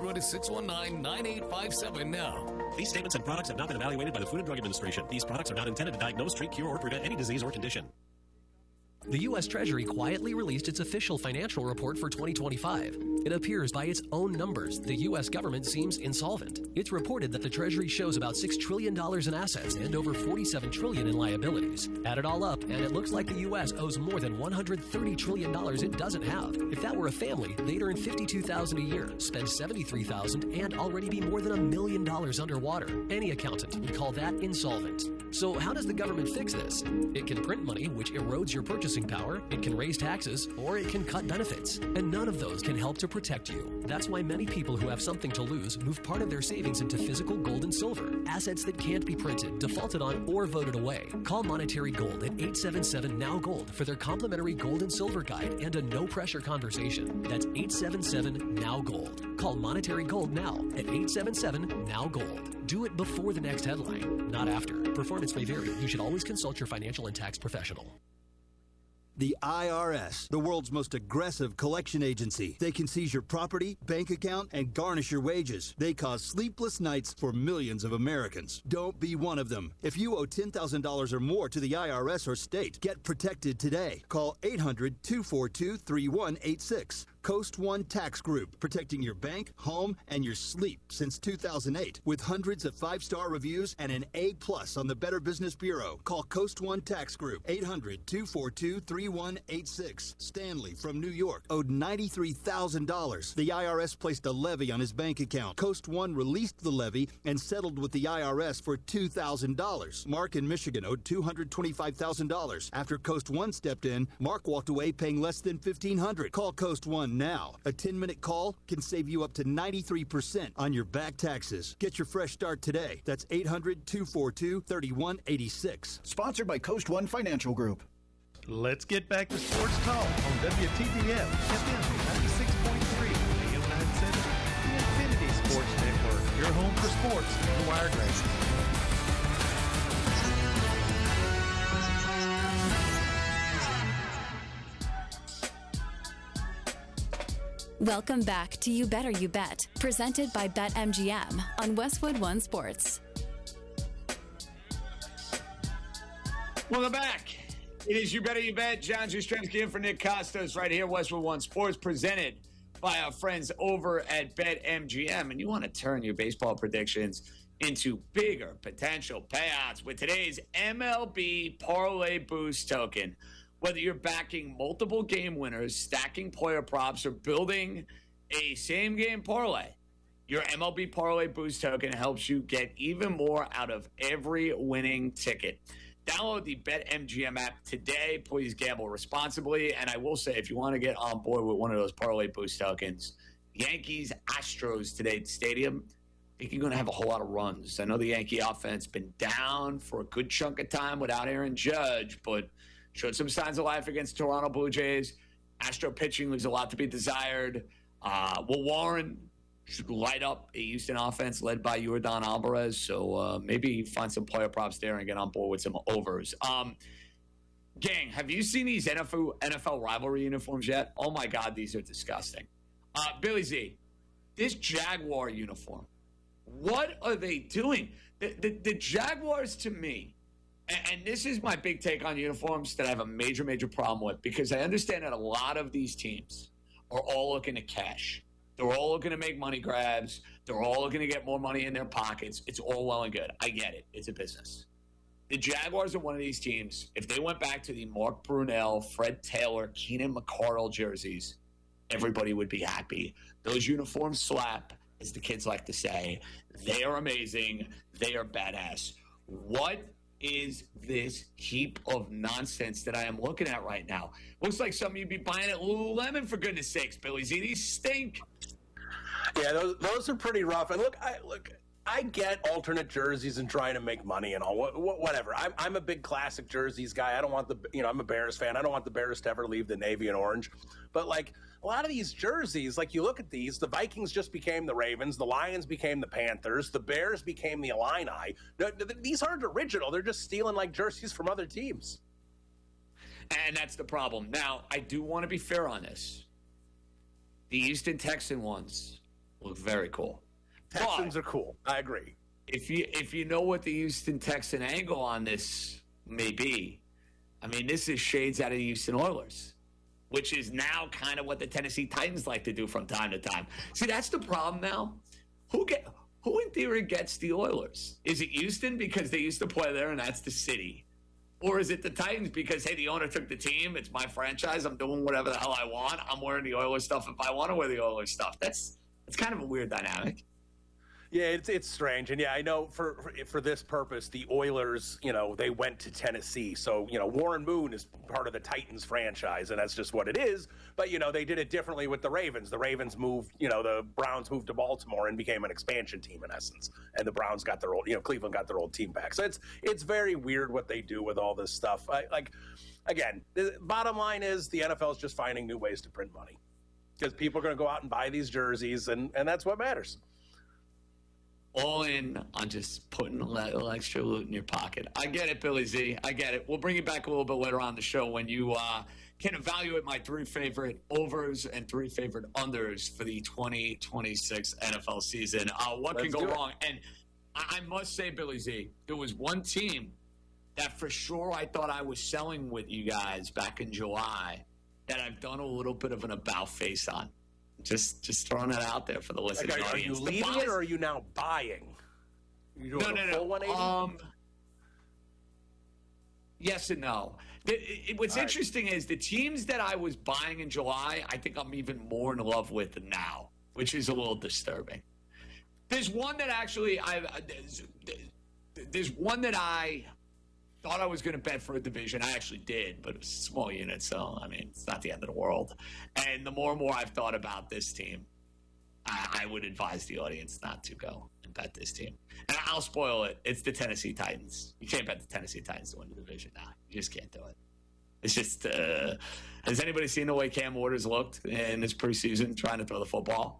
800-619-9857 now. These statements and products have not been evaluated by the Food and Drug Administration. These products are not intended to diagnose, treat, cure, or prevent any disease or condition. The U.S. Treasury quietly released its official financial report for 2025. It appears by its own numbers the U.S. government seems insolvent. It's reported that the Treasury shows about $6 trillion in assets and over $47 trillion in liabilities. Add it all up, and it looks like the U.S. owes more than $130 trillion it doesn't have. If that were a family, they'd earn $52,000 a year, spend $73,000, and already be more than $1 million underwater. Any accountant would call that insolvent. So how does the government fix this? It can print money, which erodes your purchasing power, it can raise taxes, or it can cut benefits. And none of those can help to protect you. That's why many people who have something to lose move part of their savings into physical gold and silver, assets that can't be printed, defaulted on, or voted away. Call Monetary Gold at 877-NOW-GOLD for their complimentary gold and silver guide and a no-pressure conversation. That's 877-NOW-GOLD. Call Monetary Gold now at 877-NOW-GOLD. Do it before the next headline, not after. Performance may vary. You should always consult your financial and tax professional. The IRS, the world's most aggressive collection agency. They can seize your property, bank account, and garnish your wages. They cause sleepless nights for millions of Americans. Don't be one of them. If you owe $10,000 or more to the IRS or state, get protected today. Call 800-242-3186. Coast One Tax Group, protecting your bank, home, and your sleep since 2008. With hundreds of 5-star reviews and an A+ on the Better Business Bureau. Call Coast One Tax Group, 800-242-3186. Stanley from New York owed $93,000. The IRS placed a levy on his bank account. Coast One released the levy and settled with the IRS for $2,000. Mark in Michigan owed $225,000. After Coast One stepped in, Mark walked away paying less than $1,500. Call Coast One now. A 10-minute call can save you up to 93% on your back taxes. Get your fresh start today. That's 800-242-3186. Sponsored by Coast One Financial Group. Let's get back to sports talk on WTBF FM 96.3 AM 970, the Infinity Sports Network. Your home for sports and wired racing. Welcome back to You Better You Bet, presented by BetMGM on Westwood One Sports. Welcome back. It is You Better You Bet. John Jastrzemski in for Nick Costos right here, Westwood One Sports, presented by our friends over at BetMGM. And you want to turn your baseball predictions into bigger potential payouts with today's MLB Parlay Boost token. Whether you're backing multiple game winners, stacking player props, or building a same-game parlay, your MLB Parlay Boost token helps you get even more out of every winning ticket. Download the BetMGM app today. Please gamble responsibly. And I will say, if you want to get on board with one of those Parlay Boost tokens, Yankees-Astros today at the stadium, I think you're going to have a whole lot of runs. I know the Yankee offense been down for a good chunk of time without Aaron Judge, but showed some signs of life against Toronto Blue Jays. Astro pitching leaves a lot to be desired. Will Warren should light up a Houston offense led by Yordan Alvarez. So maybe find some player props there and get on board with some overs. Gang, have you seen these NFL rivalry uniforms yet? Oh, my God, these are disgusting. Billy Z, this Jaguar uniform, what are they doing? The Jaguars, to me, and this is my big take on uniforms that I have a major, major problem with, because I understand that a lot of these teams are all looking to cash. They're all looking to make money grabs. They're all looking to get more money in their pockets. It's all well and good. I get it. It's a business. The Jaguars are one of these teams. If they went back to the Mark Brunell, Fred Taylor, Keenan McCardle jerseys, everybody would be happy. Those uniforms slap, as the kids like to say. They are amazing. They are badass. What is this heap of nonsense that I am looking at right now? Looks like some of you be buying at Lululemon, for goodness sakes, Billy Z. These stink. Yeah, those are pretty rough. And I get alternate jerseys and trying to make money and all, whatever. I'm a big classic jerseys guy. I don't want I'm a Bears fan. I don't want the Bears to ever leave the navy and orange. But like a lot of these jerseys, like you look at these, the Vikings just became the Ravens, the Lions became the Panthers, the Bears became the Illini. These aren't original. They're just stealing like jerseys from other teams. And that's the problem. Now, I do want to be fair on this. The Houston Texan ones look very cool. Texans are cool. I agree. If you know what the Houston Texan angle on this may be, I mean, this is shades out of the Houston Oilers, which is now kind of what the Tennessee Titans like to do from time to time. See, that's the problem now. Who in theory gets the Oilers? Is it Houston because they used to play there and that's the city? Or is it the Titans because, hey, the owner took the team, it's my franchise, I'm doing whatever the hell I want, I'm wearing the Oilers stuff if I want to wear the Oilers stuff? It's kind of a weird dynamic. Yeah, it's strange. And yeah, I know for this purpose, the Oilers, they went to Tennessee. So, Warren Moon is part of the Titans franchise, and that's just what it is. But, they did it differently with the Ravens. The Ravens moved, the Browns moved to Baltimore and became an expansion team in essence. And the Browns got their old, Cleveland got their old team back. So it's very weird what they do with all this stuff. Again, the bottom line is the NFL is just finding new ways to print money because people are going to go out and buy these jerseys, and that's what matters. All in on just putting a little extra loot in your pocket. I get it, Billy Z. I get it. We'll bring you back a little bit later on the show when you can evaluate my 3 favorite overs and 3 favorite unders for the 2026 NFL season. What can go wrong? And I must say, Billy Z, there was one team that for sure I thought I was selling with you guys back in July that I've done a little bit of an about face on. Just throwing it out there for the listening audience. Are you leaving it or are you now buying? You doing a full 180? Yes and no. What's interesting is the teams that I was buying in July, I think I'm even more in love with now, which is a little disturbing. There's one that actually there's one that I thought I was going to bet for a division. I actually did, but it was a small unit, so, I mean, it's not the end of the world. And the more and more I've thought about this team, I would advise the audience not to go and bet this team. And I'll spoil it. It's the Tennessee Titans. You can't bet the Tennessee Titans to win the division now. You just can't do it. It's just, has anybody seen the way Cam Waters looked in his preseason trying to throw the football?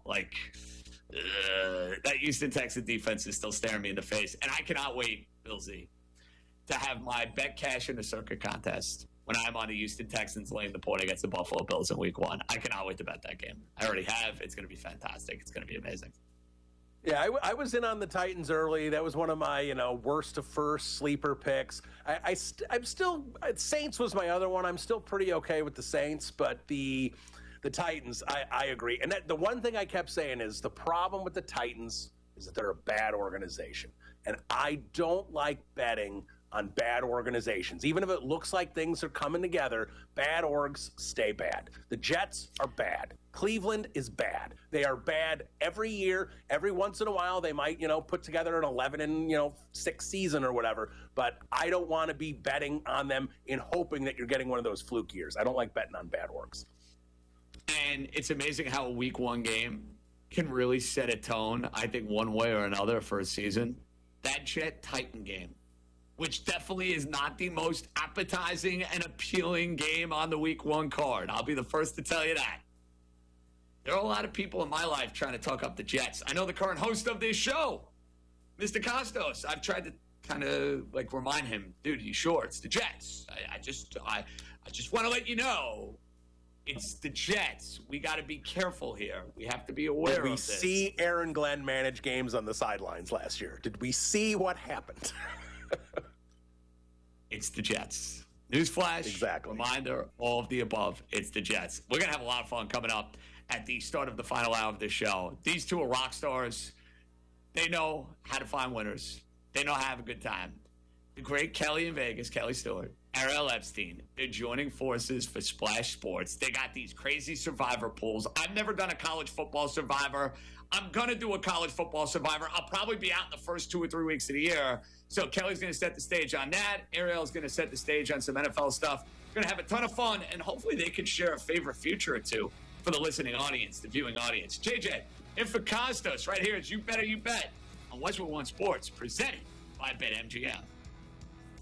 That Houston Texans defense is still staring me in the face. And I cannot wait, Bill Z, to have my bet cash in the circuit contest when I'm on the Houston Texans laying the point against the Buffalo Bills in week 1. I cannot wait to bet that game. I already have. It's going to be fantastic. It's going to be amazing. Yeah, I was in on the Titans early. That was one of my, worst to first sleeper picks. I'm still Saints was my other one. I'm still pretty okay with the Saints, but the Titans, I agree. And the one thing I kept saying is the problem with the Titans is that they're a bad organization. And I don't like betting on bad organizations. Even if it looks like things are coming together, bad orgs stay bad. The Jets are bad. Cleveland is bad. They are bad every year. Every once in a while, they might, put together an 11-6 season or whatever. But I don't want to be betting on them in hoping that you're getting one of those fluke years. I don't like betting on bad orgs. And it's amazing how a week 1 game can really set a tone, I think, one way or another for a season. That Jet-Titan game, which definitely is not the most appetizing and appealing game on the week 1 card. I'll be the first to tell you that. There are a lot of people in my life trying to talk up the Jets. I know the current host of this show, Mr. Costos. I've tried to kind of like remind him, dude, you sure it's the Jets? I just want to let you know it's the Jets. We got to be careful here. We have to be aware of this. Did we see Aaron Glenn manage games on the sidelines last year? Did we see what happened? It's the Jets. Newsflash. Exactly. Reminder, all of the above. It's the Jets. We're going to have a lot of fun coming up at the start of the final hour of this show. These two are rock stars. They know how to find winners. They know how to have a good time. The great Kelly in Vegas, Kelly Stewart, Ariel Epstein, they're joining forces for Splash Sports. They got these crazy survivor pools. I've never done a college football survivor. I'm going to do a college football survivor. I'll probably be out in the first 2 or 3 weeks of the year. So Kelly's going to set the stage on that. Ariel's going to set the stage on some NFL stuff. We're going to have a ton of fun, and hopefully they can share a favorite future or two for the listening audience, the viewing audience. JJ, in for Costos, right here. It's You Better You Bet on Westwood One Sports, presented by BetMGM.